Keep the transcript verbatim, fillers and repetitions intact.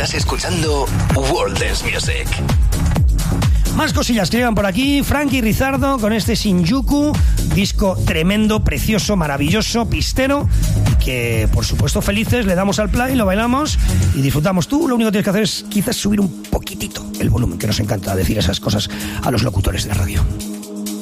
Estás escuchando World Dance Music. Más cosillas que llegan por aquí. Frankie Rizardo con este Shinjuku, disco tremendo, precioso, maravilloso, pistero, que por supuesto felices le damos al play, lo bailamos y disfrutamos. Tú lo único que tienes que hacer es quizás subir un poquitito el volumen, que nos encanta decir esas cosas a los locutores de radio.